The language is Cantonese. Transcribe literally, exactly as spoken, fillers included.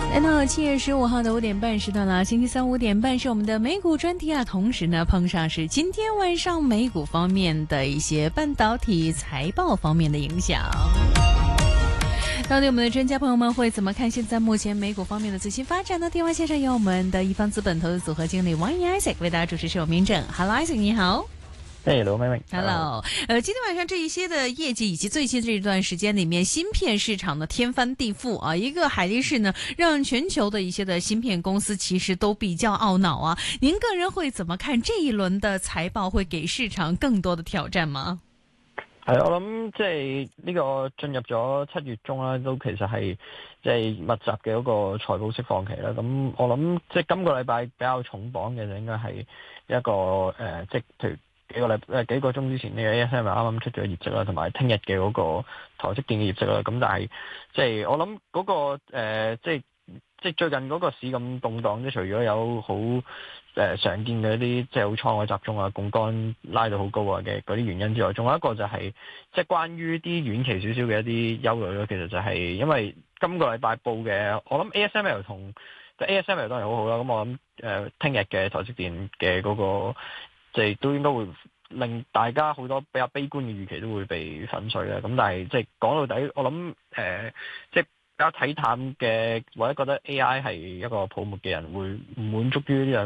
来到七月十五號的五點半時段了，星期三五點半是我們的美股專題啊，同時呢碰上是今天晚上美股方面的一些半導體財報方面的影響。到底我們的專家朋友們會怎麼看現在目前美股方面的最新發展呢？電話線上有我們的一方資本投資組合經理王逸研 Isaac 為大家主持，是我明正。Hello Isaac 你好。 嘿，劉妹妹 Hello，呃，今天晚上這一些的業績以及最近這一段時間裏面，芯片市場的天翻地覆啊，一個海力士呢，讓全球的一些的芯片公司其實都比較懊惱啊。您個人會怎麼看這一輪的財報會給市場更多的挑戰嗎？ 係，我諗即係呢個進入咗七月中啦，都其實係即係密集嘅嗰個財報釋放期啦。咁我諗即係今個禮拜比較重磅嘅就應該係一個誒、呃，即係譬如。幾個禮誒幾個鐘之前呢個 A S M 啱啱出咗業績啦，同埋聽日嘅嗰個台積電嘅業績啦。咁但係即係我諗嗰、那個誒、呃、即係即係最近嗰個市咁動盪，即係除咗有好誒、呃、常見嘅一啲即係好倉位集中啊、槓桿拉到好高啊嘅嗰啲原因之外，仲有一個就係、是、即係關於啲遠期少少嘅一啲憂慮咯。其實就係因為今個禮拜報嘅，我諗 A S M L 同即係 A S M L 當然好好啦。咁我諗誒聽日嘅台積電嘅嗰、那個。即係都應該會令大家好多比較悲觀嘅預期都會被粉碎啦。咁但係即係講到底，我諗誒、呃，即係比較睇淡嘅或者覺得 A I 係一個泡沫嘅人，會唔滿足於呢